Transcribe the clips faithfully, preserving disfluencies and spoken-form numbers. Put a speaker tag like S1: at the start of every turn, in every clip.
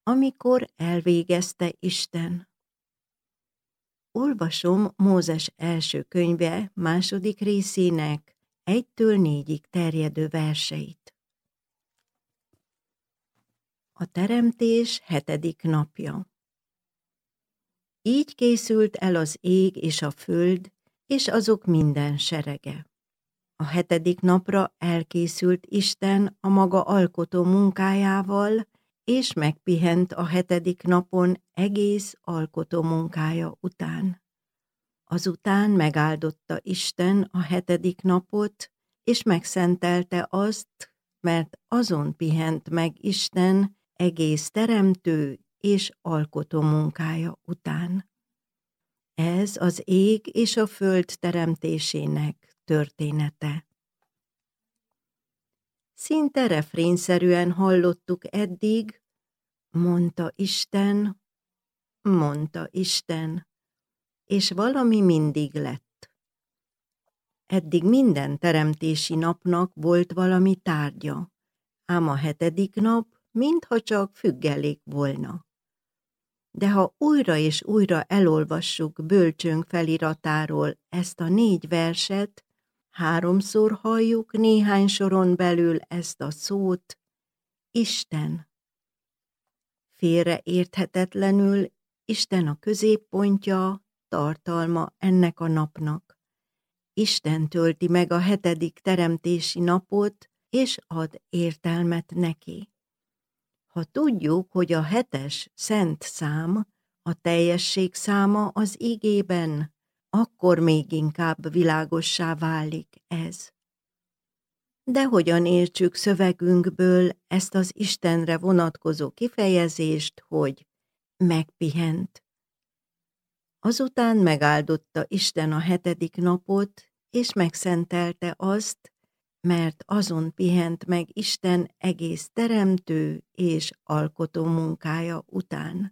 S1: amikor elvégezte Isten. Olvasom Mózes első könyve második részének egytől négyig terjedő verseit. A teremtés hetedik napja. Így készült el az ég és a föld, és azok minden serege. A hetedik napra elkészült Isten a maga alkotó munkájával, és megpihent a hetedik napon egész alkotó munkája után. Azután megáldotta Isten a hetedik napot, és megszentelte azt, mert azon pihent meg Isten egész teremtő és alkotó munkája után. Ez az ég és a föld teremtésének története. Szinte refrénszerűen hallottuk eddig, mondta Isten, mondta Isten, és valami mindig lett. Eddig minden teremtési napnak volt valami tárgya, ám a hetedik nap mintha csak függelék volna. De ha újra és újra elolvassuk bölcsőnk feliratáról ezt a négy verset, háromszor halljuk néhány soron belül ezt a szót, Isten. Félreérthetetlenül Isten a középpontja, tartalma ennek a napnak. Isten tölti meg a hetedik teremtési napot, és ad értelmet neki. Ha tudjuk, hogy a hetes szent szám, a teljesség száma az igében, akkor még inkább világossá válik ez. De hogyan értsük szövegünkből ezt az Istenre vonatkozó kifejezést, hogy megpihent? Azután megáldotta Isten a hetedik napot, és megszentelte azt, mert azon pihent meg Isten egész teremtő és alkotó munkája után.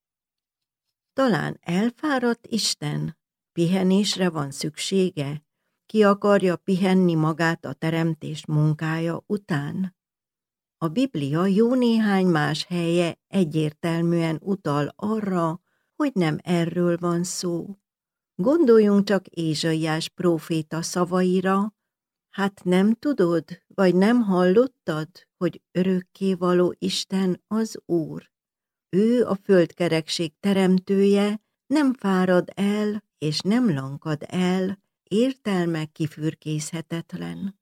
S1: Talán elfáradt Isten? Pihenésre van szüksége? Ki akarja pihenni magát a teremtés munkája után? A Biblia jó néhány más helye egyértelműen utal arra, hogy nem erről van szó. Gondoljunk csak Ézsaiás próféta szavaira, hát nem tudod, vagy nem hallottad, hogy örökkévaló Isten az Úr. Ő a földkerekség teremtője, nem fárad el, és nem lankad el, értelme kifürkészhetetlen.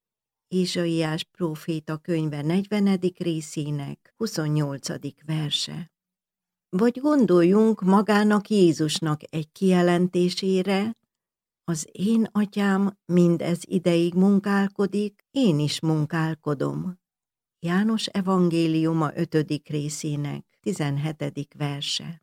S1: Ézsaiás próféta könyve negyvenedik részének huszonnyolcadik verse. Vagy gondoljunk magának Jézusnak egy kijelentésére, az én atyám mindez ideig munkálkodik, én is munkálkodom. János evangéliuma ötödik részének tizenhetedik verse.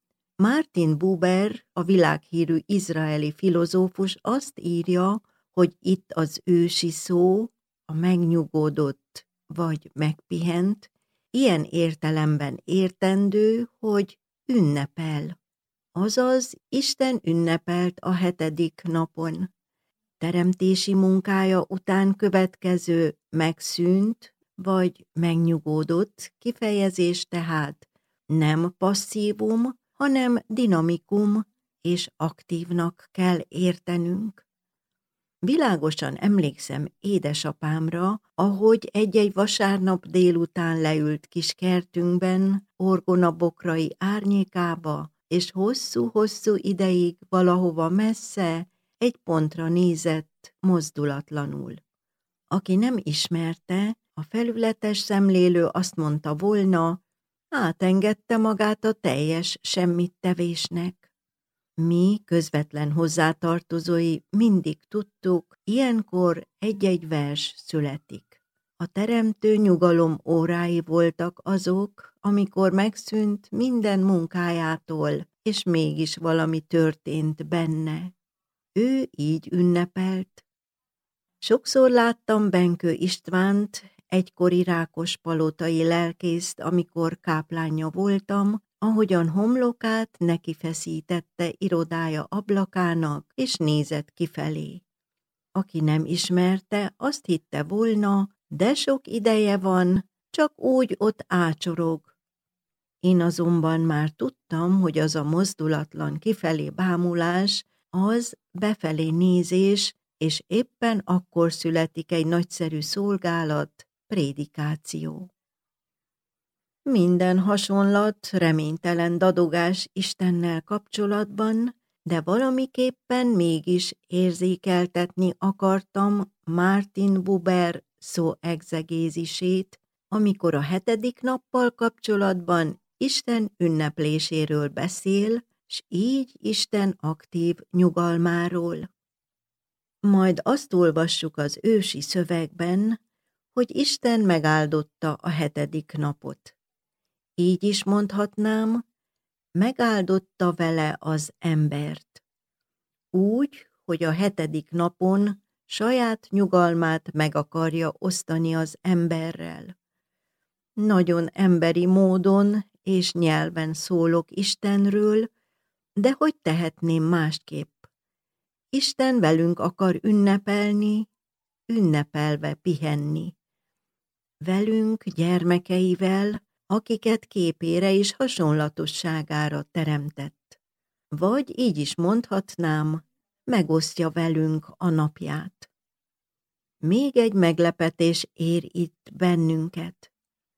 S1: Martin Buber, a világhírű izraeli filozófus azt írja, hogy itt az ősi szó, a megnyugodott vagy megpihent, ilyen értelemben értendő, hogy ünnepel. Azaz, Isten ünnepelt a hetedik napon. Teremtési munkája után következő megszűnt, vagy megnyugodott kifejezés tehát nem passzívum, hanem dinamikum és aktívnak kell értenünk. Világosan emlékszem édesapámra, ahogy egy-egy vasárnap délután leült kis kertünkben, orgonabokrai árnyékába, és hosszú-hosszú ideig valahova messze egy pontra nézett mozdulatlanul. Aki nem ismerte, a felületes szemlélő azt mondta volna, átengedte magát a teljes semmittevésnek. Mi, közvetlen hozzátartozói mindig tudtuk, ilyenkor egy-egy vers születik. A teremtő nyugalom órái voltak azok, amikor megszűnt minden munkájától, és mégis valami történt benne. Ő így ünnepelt. Sokszor láttam Benkő Istvánt, egykori rákospalotai lelkészt, amikor káplánja voltam, ahogyan homlokát neki feszítette irodája ablakának, és nézett kifelé. Aki nem ismerte, azt hitte volna, de sok ideje van, csak úgy ott ácsorog. Én azonban már tudtam, hogy az a mozdulatlan kifelé bámulás, az befelé nézés, és éppen akkor születik egy nagyszerű szolgálat, prédikáció. Minden hasonlat, reménytelen dadogás Istennel kapcsolatban, de valamiképpen mégis érzékeltetni akartam Martin Buber szóegzegézisét, amikor a hetedik nappal kapcsolatban Isten ünnepléséről beszél, s így Isten aktív nyugalmáról. Majd azt olvassuk az ősi szövegben, hogy Isten megáldotta a hetedik napot. Így is mondhatnám, megáldotta vele az embert. Úgy, hogy a hetedik napon saját nyugalmát meg akarja osztani az emberrel. Nagyon emberi módon és nyelven szólok Istenről, de hogy tehetném másképp? Isten velünk akar ünnepelni, ünnepelve pihenni. Velünk, gyermekeivel, akiket képére és hasonlatosságára teremtett. Vagy így is mondhatnám, megosztja velünk a napját. Még egy meglepetés ér itt bennünket.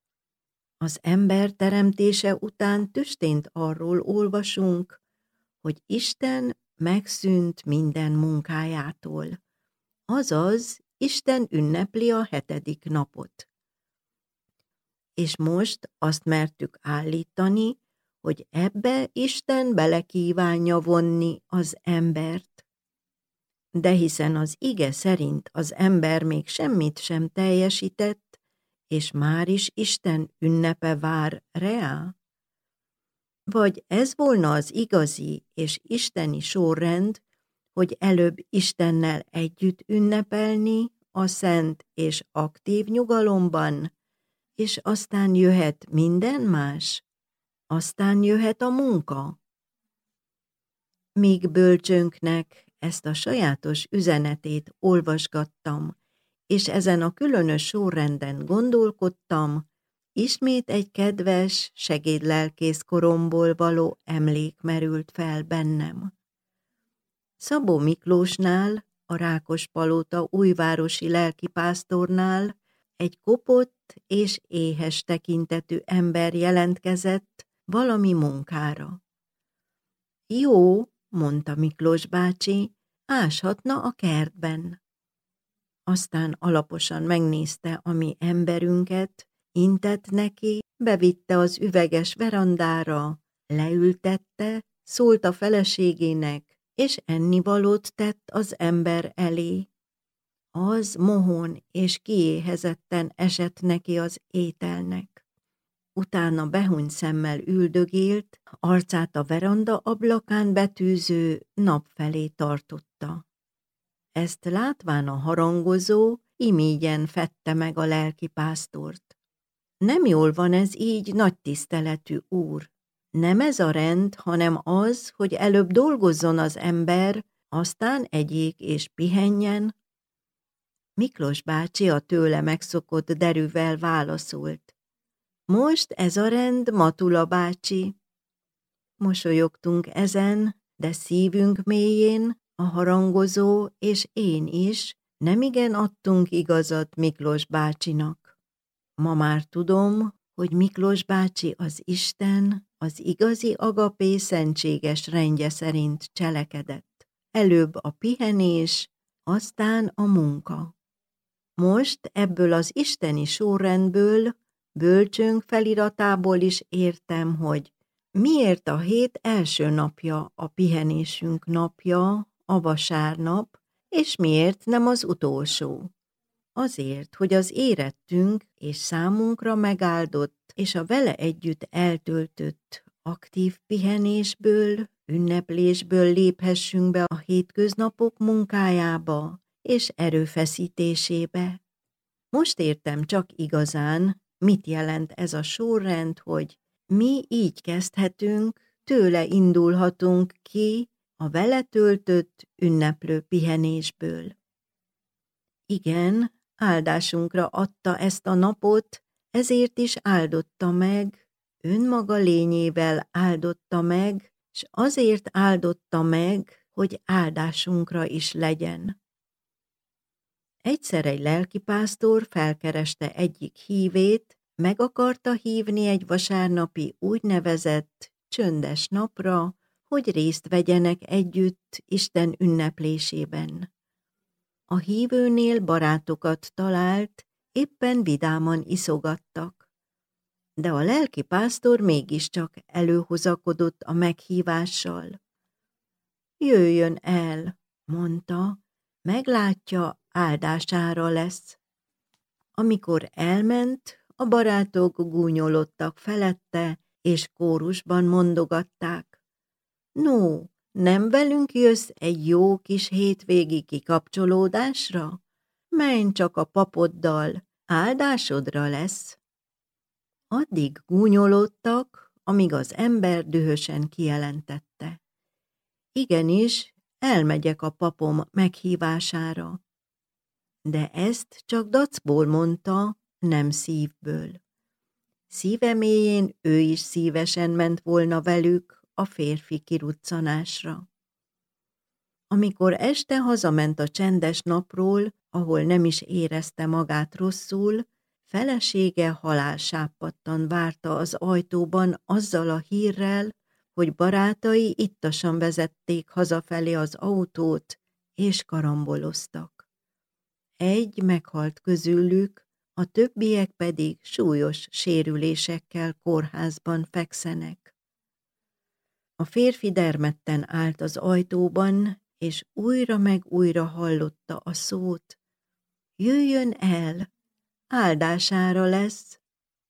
S1: Az ember teremtése után tüstént arról olvasunk, hogy Isten megszűnt minden munkájától. Azaz, Isten ünnepli a hetedik napot. És most azt mertük állítani, hogy ebbe Isten belekívánja vonni az embert. De hiszen az ige szerint az ember még semmit sem teljesített, és már is Isten ünnepe vár reá? Vagy ez volna az igazi és isteni sorrend, hogy előbb Istennel együtt ünnepelni a szent és aktív nyugalomban, és aztán jöhet minden más? Aztán jöhet a munka? Míg bölcsönknek ezt a sajátos üzenetét olvasgattam, és ezen a különös sorrenden gondolkodtam, ismét egy kedves, segédlelkész koromból való emlék merült fel bennem. Szabó Miklósnál, a Rákospalota újvárosi lelkipásztornál egy kopott és éhes tekintetű ember jelentkezett valami munkára. Jó, mondta Miklós bácsi, áshatna a kertben. Aztán alaposan megnézte a mi emberünket, intett neki, bevitte az üveges verandára, leültette, szólt a feleségének, és ennivalót tett az ember elé. Az mohón és kiéhezetten esett neki az ételnek. Utána behunyt szemmel üldögélt, arcát a veranda ablakán betűző nap felé tartotta. Ezt látván a harangozó imígyen fedte meg a lelkipásztort. Nem jól van ez így, nagy tiszteletű úr. Nem ez a rend, hanem az, hogy előbb dolgozzon az ember, aztán egyék és pihenjen. Miklós bácsi a tőle megszokott derűvel válaszolt. Most ez a rend, Matula bácsi. Mosolyogtunk ezen, de szívünk mélyén, a harangozó és én is nemigen adtunk igazat Miklós bácsinak. Ma már tudom, hogy Miklós bácsi az Isten, az igazi agapé szentséges rendje szerint cselekedett. Előbb a pihenés, aztán a munka. Most ebből az isteni sorrendből, bölcsőnk feliratából is értem, hogy miért a hét első napja a pihenésünk napja, a vasárnap, és miért nem az utolsó. Azért, hogy az érettünk és számunkra megáldott, és a vele együtt eltöltött aktív pihenésből, ünneplésből léphessünk be a hétköznapok munkájába és erőfeszítésébe. Most értem csak igazán, mit jelent ez a sorrend, hogy mi így kezdhetünk, tőle indulhatunk ki a vele töltött ünneplő pihenésből. Igen, áldásunkra adta ezt a napot, ezért is áldotta meg, Önmaga lényével áldotta meg, s azért áldotta meg, hogy áldásunkra is legyen. Egyszer egy lelkipásztor felkereste egyik hívét, meg akarta hívni egy vasárnapi úgynevezett csöndes napra, hogy részt vegyenek együtt Isten ünneplésében. A hívőnél barátokat talált, éppen vidáman iszogattak. De a lelkipásztor mégiscsak előhozakodott a meghívással. Jöjjön el, mondta, meglátja, áldására lesz. Amikor elment, a barátok gúnyolodtak felette, és kórusban mondogatták. No, nem velünk jössz egy jó kis hétvégi kikapcsolódásra? Menj csak a papoddal, áldásodra lesz. Addig gúnyolódtak, amíg az ember dühösen kijelentette. Igenis, elmegyek a papom meghívására. De ezt csak dacból mondta, nem szívből. Szíve mélyén ő is szívesen ment volna velük a férfi kiruccanásra. Amikor este hazament a csendes napról, ahol nem is érezte magát rosszul, felesége halálsápadtan várta az ajtóban azzal a hírrel, hogy barátai ittasan vezették hazafelé az autót, és karamboloztak. Egy meghalt közülük, a többiek pedig súlyos sérülésekkel kórházban fekszenek. A férfi dermedten állt az ajtóban, és újra meg újra hallotta a szót. Jöjjön el, áldására lesz.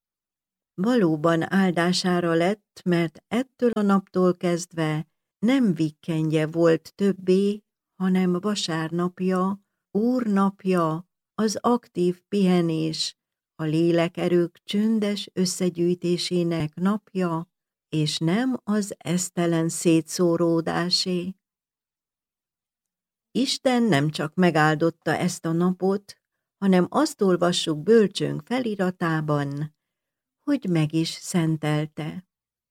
S1: Valóban áldására lett, mert ettől a naptól kezdve nem vikendje volt többé, hanem vasárnapja, úrnapja, az aktív pihenés, a lélekerők csöndes összegyűjtésének napja, és nem az esztelen szétszóródásé. Isten nem csak megáldotta ezt a napot, hanem azt olvassuk bölcsőnk feliratában, hogy meg is szentelte.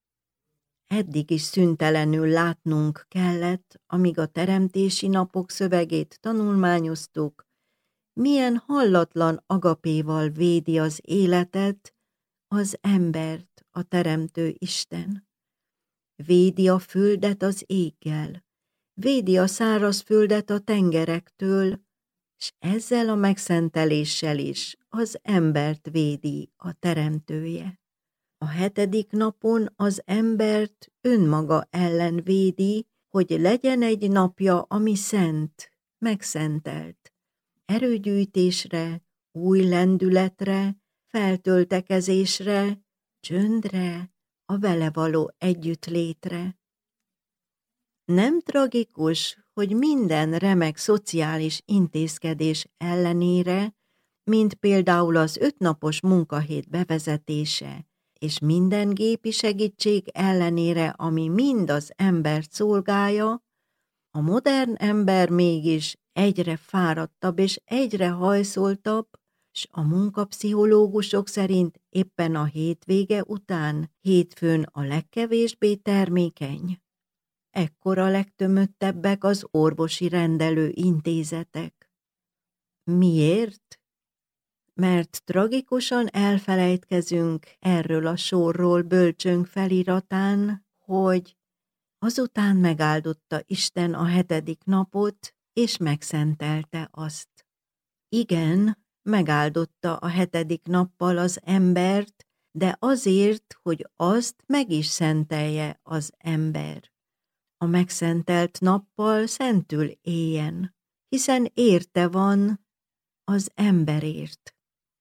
S1: Eddig is szüntelenül látnunk kellett, amíg a teremtési napok szövegét tanulmányoztuk, milyen hallatlan agapéval védi az életet, az embert a teremtő Isten. Védi a földet az éggel, védi a száraz földet a tengerektől, s ezzel a megszenteléssel is az embert védi a teremtője. A hetedik napon az embert önmaga ellen védi, hogy legyen egy napja, ami szent, megszentelt, erőgyűjtésre, új lendületre, feltöltekezésre, csöndre, a vele való együttlétre. Nem tragikus, hogy minden remek szociális intézkedés ellenére, mint például az ötnapos munkahét bevezetése, és minden gépi segítség ellenére, ami mind az embert szolgálja, a modern ember mégis egyre fáradtabb és egyre hajszoltabb, s a munkapszichológusok szerint éppen a hétvége után hétfőn a legkevésbé termékeny. Ekkor a legtömöttebbek az orvosi rendelő intézetek. Miért? Mert tragikusan elfelejtkezünk erről a sorról bölcsőnk feliratán, hogy azután megáldotta Isten a hetedik napot, és megszentelte azt. Igen, megáldotta a hetedik nappal az embert, de azért, hogy azt meg is szentelje az ember. A megszentelt nappal szentül éljen, hiszen érte van az emberért.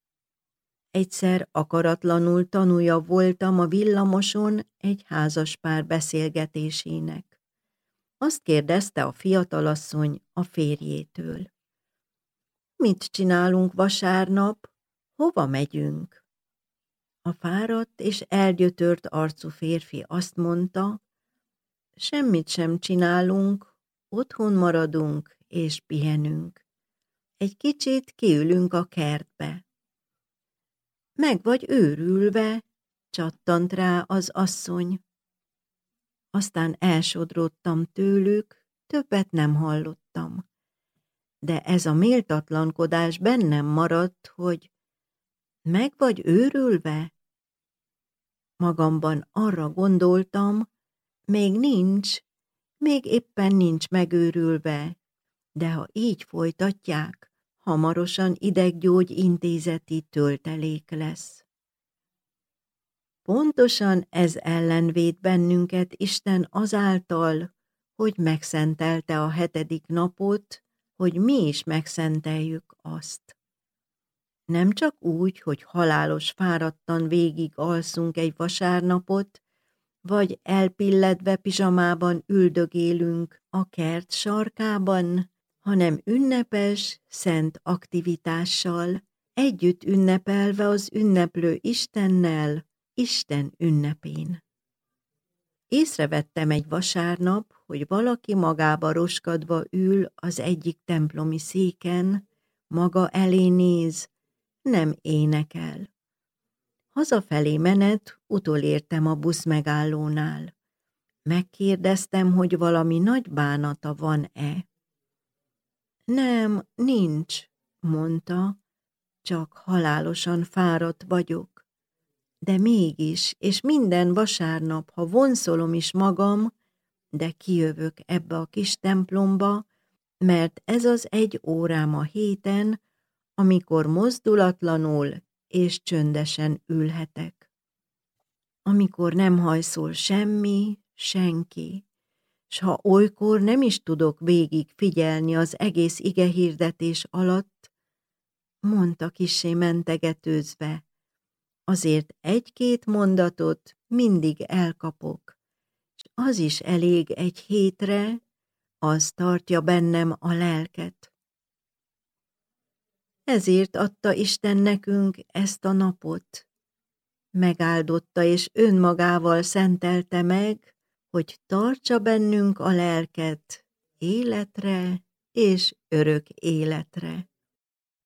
S1: Egyszer akaratlanul tanúja voltam a villamoson egy házaspár beszélgetésének. Azt kérdezte a fiatalasszony a férjétől. Mit csinálunk vasárnap? Hova megyünk? A fáradt és elgyötört arcú férfi azt mondta, semmit sem csinálunk, otthon maradunk és pihenünk. Egy kicsit kiülünk a kertbe. Meg vagy őrülve, csattant rá az asszony. Aztán elsodródtam tőlük, többet nem hallottam. De ez a méltatlankodás bennem maradt, hogy meg vagy őrülve? Magamban arra gondoltam, még nincs, még éppen nincs megőrülve, de ha így folytatják, hamarosan ideggyógyintézeti töltelék lesz. Pontosan ez ellen véd bennünket Isten azáltal, hogy megszentelte a hetedik napot, hogy mi is megszenteljük azt. Nem csak úgy, hogy halálos fáradtan végig alszunk egy vasárnapot, vagy elpilledve pizsamában üldögélünk a kert sarkában, hanem ünnepes, szent aktivitással, együtt ünnepelve az ünneplő Istennel, Isten ünnepén. Észrevettem egy vasárnap, hogy valaki magába roskadva ül az egyik templomi széken, maga elé néz, nem énekel. Hazafelé menet utolértem a busz megállónál. Megkérdeztem, hogy valami nagy bánata van-e. Nem, nincs, mondta, csak halálosan fáradt vagyok. De mégis, és minden vasárnap, ha vonszolom is magam, de kijövök ebbe a kis templomba, mert ez az egy órám a héten, amikor mozdulatlanul és csöndesen ülhetek. Amikor nem hajszol semmi, senki, s ha olykor nem is tudok végig figyelni az egész igehirdetés alatt, mondta kissé mentegetőzve, azért egy-két mondatot mindig elkapok, s az is elég egy hétre, az tartja bennem a lelket. Ezért adta Isten nekünk ezt a napot. Megáldotta és önmagával szentelte meg, hogy tartsa bennünk a lelket életre és örök életre.